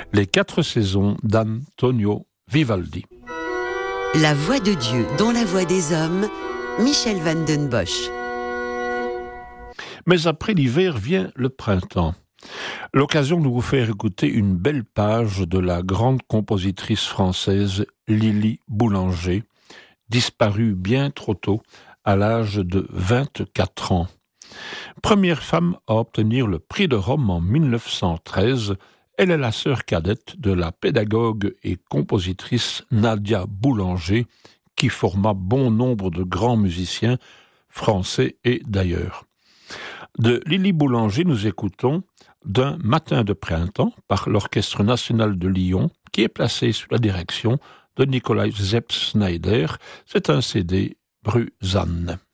Les 4 saisons d'Antonio Vivaldi. La voix de Dieu dans la voix des hommes, Michel van den Bosch. Mais après l'hiver vient le printemps. L'occasion de vous faire écouter une belle page de la grande compositrice française Lily Boulanger, disparue bien trop tôt, à l'âge de 24 ans. Première femme à obtenir le prix de Rome en 1913, elle est la sœur cadette de la pédagogue et compositrice Nadia Boulanger, qui forma bon nombre de grands musiciens français et d'ailleurs. De Lily Boulanger, nous écoutons D'un matin de printemps par l'Orchestre national de Lyon, qui est placé sous la direction de Nikolai Zepp Snyder. C'est un CD Bruzane.